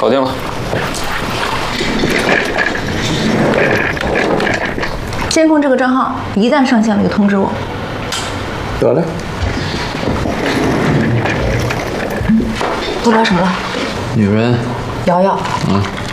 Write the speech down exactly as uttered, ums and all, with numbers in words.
搞定了。 监控这个账号，一旦上线了就通知我。 得嘞。 都聊什么了？ 女人。 瑶瑶。 嗯。